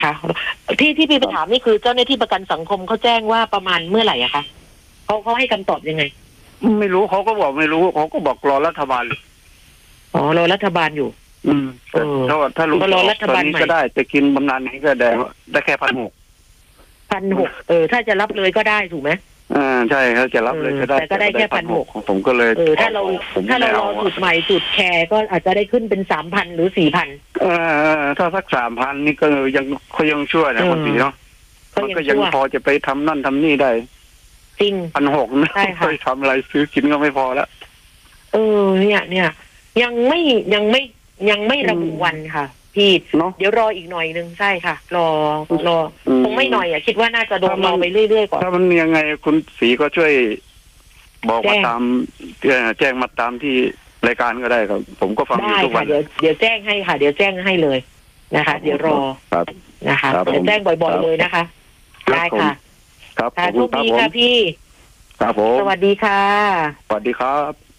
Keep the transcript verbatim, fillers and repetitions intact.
ค่ะที่ที่พี่ไปถามนี่คือเจ้าหน้าที่ประกันสังคมเขาแจ้งว่าประมาณเมื่อไหร่อะคะเขาเขาให้คำตอบยังไงไม่รู้เขาก็บอกไม่รู้เขาก็บอกรอรัฐบาลอ๋อรอรัฐบาลอยู่อืมถ้าถ้ารู้รอรัฐบาลใหม่ก็ได้จะกินบำนาญนี้ก็ได้ได้แค่พันหกพันหกเออถ้าจะรับเลยก็ได้ถูกไหมอ่าใช่เขาจะรับเลยก็ได้แต่ก็ได้แค่พันหกของผมก็เลยเออถ้าเราถ้าเรารอสูตรใหม่สูตรแคร์ก็อาจจะได้ขึ้นเป็นสามพันหรือสี่พันเออถ้าสักสามพันนี่ก็ยังเขายังช่วยนะคนดีเนาะมันก็ยังพอจะไปทำนั่นทำนี่ได้จริงพันหกนะไปทำอะไรซื้อกินก็ไม่พอแล้วเออเนี่ยเนี่ยยังไม่ยังไม่ยังไม่ระบุวันค่ะพี่เดี๋ยวรออีกหน่อยนึงใช่ค่ะรอรอคงไม่หน่อยอ่ะคิดว่าน่าจะโดนรอไปเรื่อยๆก่อนถ้ามันยังไงคุณศรีก็ช่วยบอกมาตามแจ้งมาตามที่รายการก็ได้ครับผมก็ฟังอยู่ทุกวันเดี๋ยวเดี๋ยวแจ้งให้ค่ะเดี๋ยวแจ้งให้เลยนะคะเดี๋ยวรอนะคะเดี๋ยวแจ้งบ่อยๆเลยนะคะได้ค่ะครับค่ะโชคดีค่ะพี่ครับผมสวัสดีค่ะสวัสดีครับ